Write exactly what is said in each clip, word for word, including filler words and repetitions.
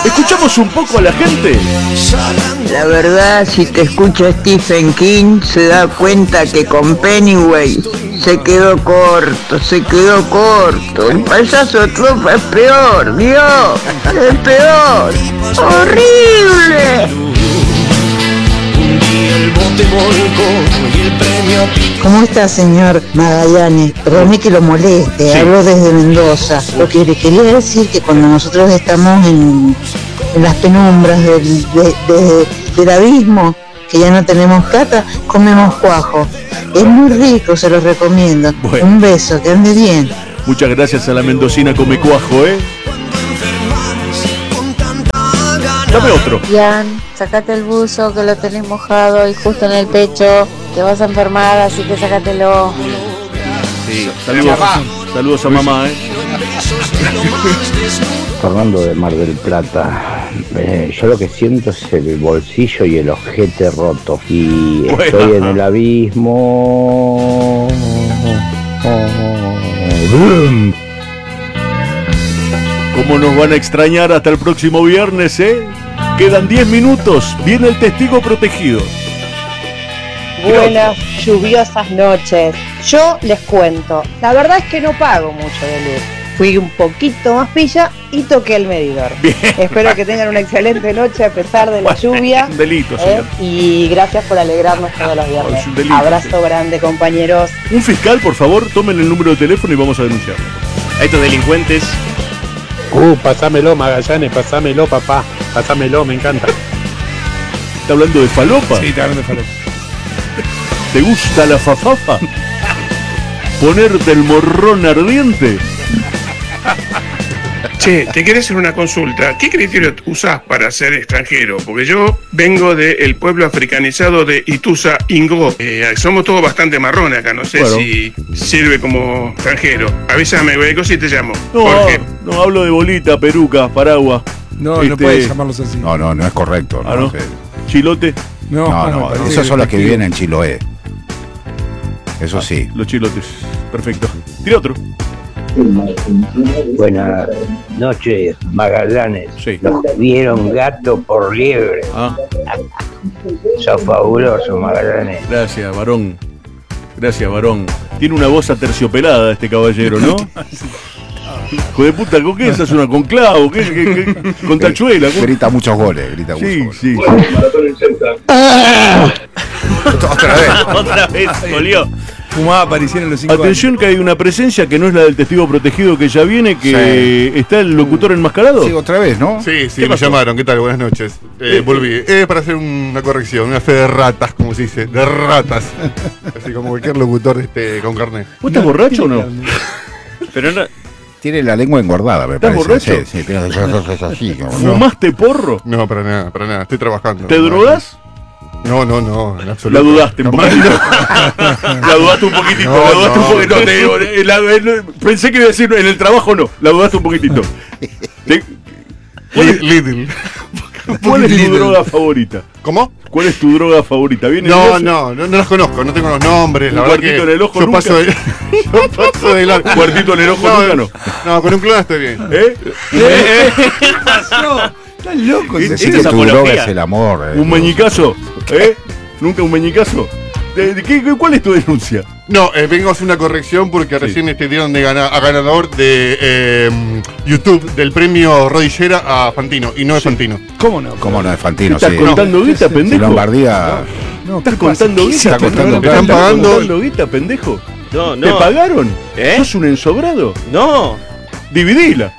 Escuchamos un poco a la gente. La verdad, si te escucha Stephen King, se da cuenta que con Pennywise se quedó corto, se quedó corto. El payaso Trufa es peor, Dios, es peor. ¡Horrible! ¿Cómo está, señor Magallanes? Perdone que lo moleste, sí. Hablo desde Mendoza. Lo que le quería decir que cuando nosotros estamos en, en las penumbras del, de, de, del abismo, que ya no tenemos plata, comemos cuajo. Es muy rico, se lo recomiendo. Bueno. Un beso, que ande bien. Muchas gracias a la mendocina Come Cuajo, ¿eh? Dame otro. Ian, sacate el buzo que lo tenés mojado y justo en el pecho. Te vas a enfermar, así que sácatelo. Sí, saludos, saludos a mamá, ¿eh? Fernando de Mar del Plata. Eh, yo lo que siento es el bolsillo y el ojete roto. Y bueno, estoy en el abismo. ¿Cómo nos van a extrañar hasta el próximo viernes, eh? Quedan diez minutos. Viene el testigo protegido. Buenas, lluviosas noches. Yo les cuento, la verdad es que no pago mucho de luz. Fui un poquito más pilla y toqué el medidor. Bien. Espero que tengan una excelente noche a pesar de la bueno, lluvia. Un delito, ¿eh? Y gracias por alegrarnos todos los viernes. Un delito, abrazo señor. Grande, compañeros. Un fiscal, por favor, tomen el número de teléfono y vamos a denunciarlo. A estos delincuentes. Uh, pasámelo, Magallanes, pasámelo, papá. Pasámelo, me encanta. ¿Está hablando de falopa? Sí, está hablando de falopa. ¿Te gusta la fafafa? ¿Ponerte el morrón ardiente? Che, te querés hacer una consulta. ¿Qué criterio usás para ser extranjero? Porque yo vengo del pueblo africanizado de Ituza Ingó. Eh, somos todos bastante marrones acá. No sé bueno. si sirve como extranjero. Avísame, güey, ¿cómo si te llamo? No, Jorge. No, hablo de bolita, peruca, paraguas. No, este... no puedes llamarlos así. No, no, no es correcto. ¿Ah, no? no? ¿Chilote? No, no, no, no esos son los que viven en Chiloé. Eso ah, sí. Los chilotes. Perfecto. Tira otro. Buenas noches, Magallanes. Sí. Nos vieron gato por liebre. Ah. Sos fabuloso, Magallanes. Gracias, varón. Gracias, varón. Tiene una voz aterciopelada este caballero, ¿no? Hijo de puta, ¿con qué? ¿Esa es una con clavo? ¿Qué, qué, qué? ¿Con tachuela? Grita muchos goles, grita muchos sí, goles. Sí, sí. Otra vez. Otra vez, olió. Fumaba aparición en los cinco Atención años. Que hay una presencia que no es la del testigo protegido que ya viene, que sí. Está el locutor enmascarado. Sí, otra vez, ¿no? Sí, sí, me pasó? llamaron. ¿Qué tal? Buenas noches. Eh, eh, volví. Es eh, para hacer una corrección, una fe de ratas, como se dice, de ratas. Así como cualquier locutor este, con carnet. ¿Vos estás no, borracho o no? Pero no... Tiene la lengua engordada, me ¿Estás parece. borracho? Sí, sí, tiene cosas así. Como, ¿Fumaste no. porro? No, para nada, para nada. Estoy trabajando. ¿Te drogas? No, no, no, en absoluto. La dudaste un poquitito. La dudaste un poquitito. No, la dudaste no, un poquitito. No, te digo, la, la, pensé que iba a decir en el trabajo no. La dudaste un poquitito. Te, ¿Cuál es, Little. ¿Cuál es tu droga favorita? ¿Cómo? ¿Cuál es tu droga favorita? ¿Viene no, no, no, no las conozco, no tengo los nombres. La ¿Un verdad cuartito que en el ojo yo nunca? Paso de, yo paso de largo. ¿Un cuartito en el ojo no, nunca no? No, con un clon estoy bien. ¿Eh? ¿Eh? ¿Qué pasó? Estás loco. Decir que tu droga es el amor. Eh, ¿Un meñicazo? ¿Eh? ¿Nunca un meñicazo? ¿De, de qué, ¿Cuál es tu denuncia? No, eh, vengo a hacer una corrección porque sí. recién este dieron de gana, a ganador de eh, YouTube del premio Rodillera a Fantino y no es sí. Fantino. ¿Cómo no? ¿Cómo no es Fantino? ¿Estás sí. contando no. guita, pendejo? Lombardía. No, no, ¿Estás contando guita? ¿Estás contando guita? ¿Están pagando? ¿Contando guita, pendejo? No, no. ¿Te pagaron? ¿Eh? ¿Sos un ensobrado? No. Dividila.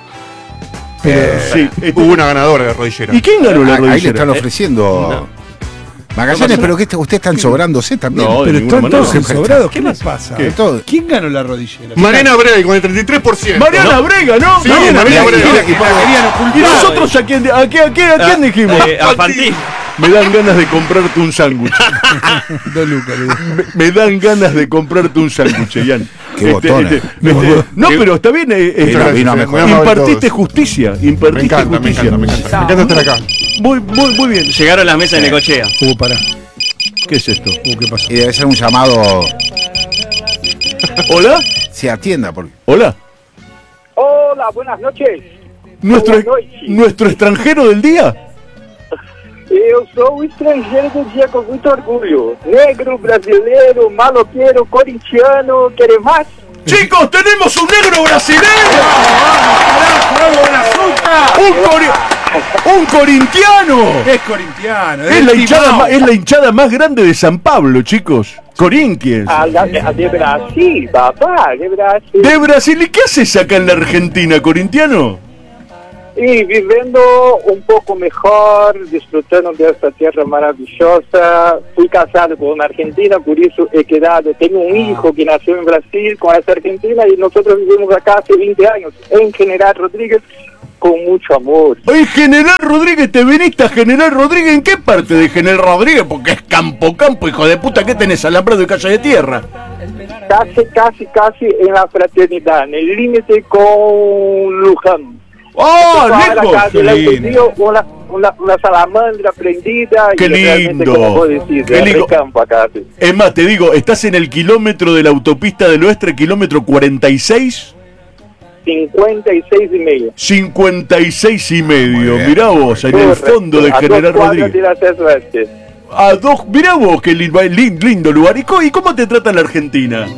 Eh, sí, hubo una ganadora de Rodillera. ¿Y quién ganó la Rodillera? Ahí le están ofreciendo. Eh, no. Magallanes, no pero que este, usted está ensobrándose también. No, pero están todos ensobrados. ¿Qué les pasa? ¿Qué? ¿Quién ganó la rodillera? Mariana Brega con el treinta y tres por ciento. Mariana ¿no? Brega, ¿no? Sí, no, Mariana, Mariana Brega. Brega. ¿Y nosotros a quién, a quién, a quién, a quién dijimos? Eh, a Fantino. Me dan ganas de comprarte un sándwich. Dos lucas. Me, me dan ganas de comprarte un sándwich, Ian. Qué este, botona. Este, este, no, pero está bien. Eh, eh, vino, vino mejor. Impartiste justicia. Impartiste me encanta, justicia. Me encanta, me encanta. Me encanta estar acá. Muy, muy, muy bien. Llegaron las mesas de Necochea. Uh, pará. ¿Qué es esto? Uh, ¿qué pasó? Y debe ser un llamado. ¿Hola? Se atienda. Porque... ¿Hola? Hola, buenas noches. ¿Nuestro, ¿Nuestro extranjero del día? Eu sou o estrangeiro do dia com muito orgulho. Negro, brasileiro, maloqueiro, corintiano, ¿querés más? ¡Chicos, tenemos un negro brasileño! ¡Un, cori un corintiano! Es corintiano. Es la, hinchada más, es la hinchada más grande de San Pablo, chicos. Corinthians. A la, a de Brasil, papá, de Brasil. ¿De Brasil? ¿Y qué haces acá en la Argentina, corintiano? Y viviendo un poco mejor, disfrutando de esta tierra maravillosa. Fui casado con una argentina, por eso he quedado. Tengo un hijo que nació en Brasil con esa argentina y nosotros vivimos acá hace veinte años en General Rodríguez con mucho amor. Oye, General Rodríguez, ¿te viniste a General Rodríguez? ¿En qué parte de General Rodríguez? Porque es campo, campo, hijo de puta. ¿Qué tenés, alambrado y calle de tierra? Casi, casi, casi en la fraternidad, en el límite con Luján. ¡Oh, lejos! Una, una, una salamandra prendida. ¡Qué y lindo! Como decir, ¡Qué lindo! Campo acá, sí. Es más, te digo, estás en el kilómetro de la autopista del Oeste, kilómetro cuarenta y seis. cincuenta y seis y medio. cincuenta y seis y medio. Mirá vos, en el fondo de General Rodríguez. A dos, mirá vos, qué lindo, lindo lugar. ¿Y cómo, ¿Y cómo te trata la Argentina?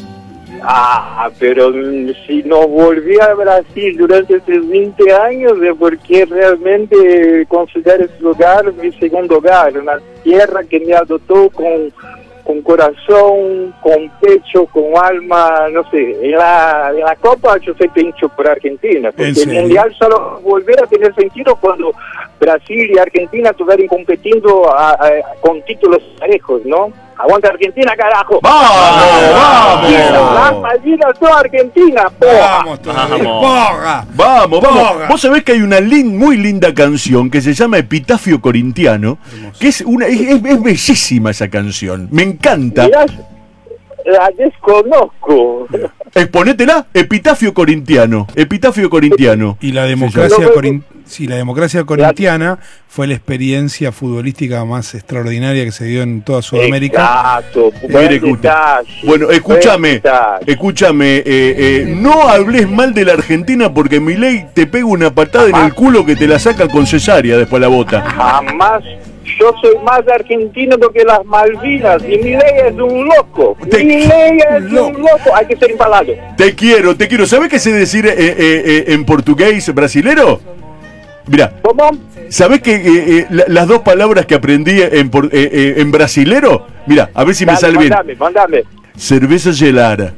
Ah, pero si no volví a Brasil durante estos veinte años es porque realmente considero ese lugar mi segundo hogar, una tierra que me adoptó con, con corazón, con pecho, con alma, no sé. En la, en la Copa yo soy hincho por Argentina, porque el Mundial solo volverá a tener sentido cuando Brasil y Argentina estuvieran compitiendo a, a, con títulos parejos, ¿no? ¡Aguanta Argentina, carajo! ¡Vamos, vamos! ¡Las Malvinas son Argentina, porra! ¡Vamos, porra! ¡Vamos, vamos! Vos sabés que hay una lin muy linda canción que se llama Epitafio Corintiano, que es una es, es, es bellísima esa canción. Me encanta. Mirá, la desconozco. Exponétela, Epitafio Corintiano. Epitafio Corintiano. Y la democracia corintiana. Sí, la democracia corintiana fue la experiencia futbolística más extraordinaria que se dio en toda Sudamérica. Exacto, buen detalle, bueno, escúchame, buen detalle. escúchame, eh, eh, no hables mal de la Argentina porque Milei te pega una patada en el culo que te la saca con cesárea después la bota. Jamás. Yo soy más argentino que las Malvinas y Milei es un loco. Te... Milei es un loco. loco, hay que ser empalado. Te quiero, te quiero. ¿Sabés qué se decir eh, eh, eh, en portugués brasilero? Mira, ¿sabés que eh, eh, la, las dos palabras que aprendí en, por, eh, eh, en brasilero? Mira, a ver si me sale bien. Mándame, mándame. Cerveza gelada.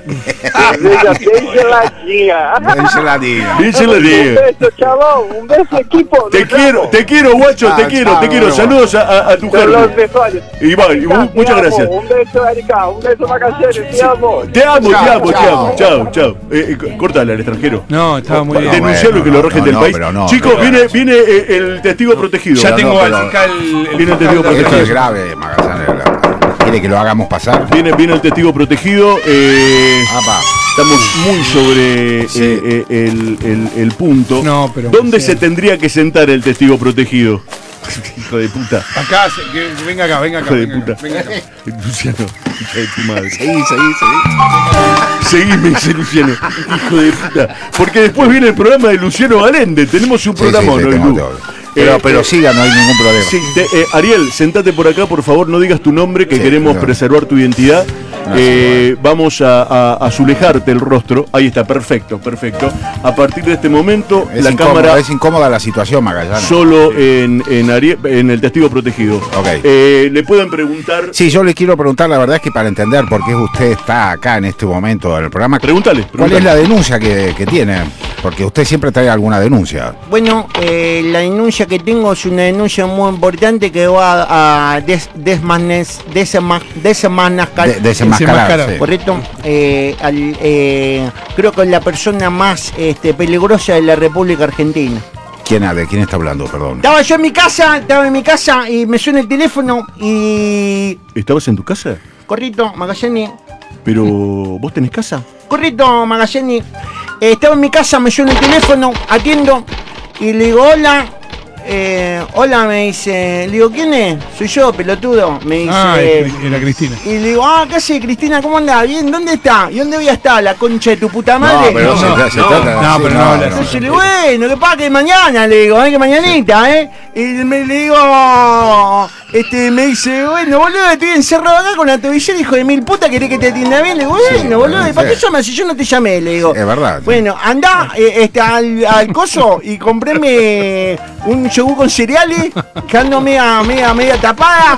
Cerveza bem geladinha. Bem geladinha. Bem geladinha. Un beso, chavón. Un beso, equipo. Te quiero, te quiero, guacho, Ah, te quiero, chao, te quiero. bueno, Saludos a, a, a tu Son los jardín. mejores. Y va, y mu- muchas Te gracias. amo. Un beso, Erika. Un beso, Magallanes. Te amo. Te amo, te Chao, amo, te chao. amo. Chao, chao. Eh, eh, cortale al extranjero. No, estaba muy bien. Denuncialo Bueno, que lo no, rajen no, del no, país. pero no, Chicos, pero- viene, viene eh, el testigo protegido. Ya No, tengo no, al pero- fiscal. el Viene el testigo fiscal de- protegido. Esto es grave, Magallanes. ¿Quiere que lo hagamos pasar? Viene, viene el testigo protegido. Eh, Apa. estamos muy sobre eh, eh, el, el- el punto. No, pero- ¿Dónde sí. se tendría que sentar el testigo protegido? Hijo de puta. Acá, se- que, venga acá, venga acá. Hijo de venga puta. acá, venga acá. Luciano, hija de tu madre. Seguí, seguí, seguí. Seguime, dice Luciano. Hijo de puta. Porque después viene el programa de Luciano Galende. Tenemos un Sí, programa, sí, sí, ¿no? tengo Lu? todo. Pero, Eh, pero eh, siga, no hay ningún problema. Sí, te- eh, Ariel, sentate por acá, por favor, no digas tu nombre, que Sí, queremos claro. preservar tu identidad. No, Eh, vamos a, a, a azulejarte el rostro. Ahí está, perfecto, perfecto. A partir de este momento, Es, la incómoda, cámara es incómoda la situación, Magallanes. solo en, en, Ariel- en el testigo protegido. Ok. Eh, le pueden preguntar. Sí, yo le quiero preguntar, la verdad es que para entender por qué usted está acá en este momento del programa, Pregúntale. ¿cuál pregúntale. es la denuncia que, que tiene? Porque usted siempre trae alguna denuncia. Bueno, eh, la denuncia que tengo es una denuncia muy importante que va a des, desmanes, desema, desenmascar- De- desenmascarar, sí. correcto. Eh, al, eh, creo que es la persona más este, peligrosa de la República Argentina. ¿Quién, ¿De quién está hablando? Perdón. Estaba yo en mi casa, estaba en mi casa y me suena el teléfono y... ¿Estabas en tu casa? Correcto, Magallanes. Pero, ¿vos tenés casa? Correcto, Magallanes. Eh, estaba en mi casa, me suena el teléfono, atiendo y le digo hola. Eh, hola, me dice. Le digo, ¿quién es? Soy yo, pelotudo. Me dice. Ah, era Cristina. Y le digo, ah, ¿qué hace, Cristina? ¿Cómo andás? ¿Bien? ¿Dónde está? ¿Y dónde voy a estar? ¿La concha de tu puta madre? No, pero no, se, no, se trata no, sí, pero no habla así. Entonces le digo, bueno, que pasa que mañana, le digo, ¿eh? Que mañanita, ¿eh? Y me, le digo, este, me dice, bueno, boludo, estoy encerrado acá con la tobillera, hijo de mil puta, ¿querés que te atienda bien? Le digo, bueno, Sí, boludo, ¿y para qué sí. llamas si yo no te llamé? Le digo. Es verdad. Bueno, andá eh, este, al, al coso y compreme un yogur con cereales, que ando media, media, media tapada.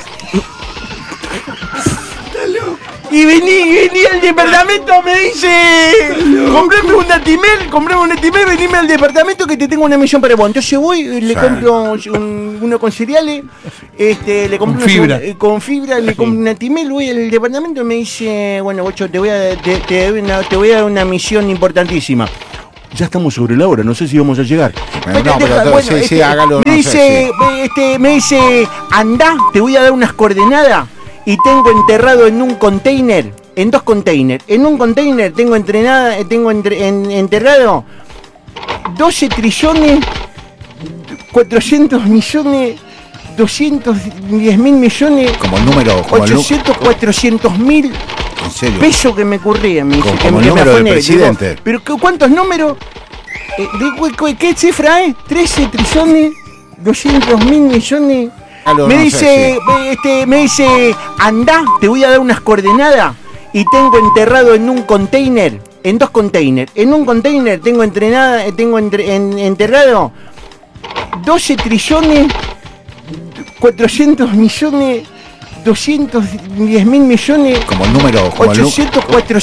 Y vení, vení al departamento, me dice, comprame un Atimel, comprame un Atimel, venime al departamento que te tengo una misión para vos. Entonces voy, le Sí. compro un- uno con cereales, este, le compro Con fibra. uno- eh, con fibra, le compro un Atimel, voy al departamento y me dice, bueno, Bocho, te voy a, te, te doy una, te voy a dar una misión importantísima. Ya estamos sobre la hora, no sé si vamos a llegar. Bueno, no, pero Deja, todo- bueno, sí, sí, este, hágalo, Me no dice, sé, me- este, me dice, andá, te voy a dar unas coordenadas y tengo enterrado en un container, en dos containers. En un container tengo entrenada, tengo entre- en- enterrado doce trillones, cuatrocientos millones, doscientos diez mil millones, Como el número, como el nu- ochocientos, cuatrocientos mil En serio. pesos que me ocurrían. Me dice, Como- que- como el que me número del afané. presidente. Digo, pero ¿cu- ¿cuántos números? Eh, de cu- cu- ¿Qué cifra es? trece trillones, doscientos mil millones. Algo, Me no sé, dice, me- este, me dice, andá, te voy a dar unas coordenadas y tengo enterrado en un container, en dos containers. En un container tengo entrenada, tengo entre- en- enterrado doce trillones, cuatrocientos millones, doscientos diez mil millones, Como el número, como el nu- ochocientos, cuatrocientos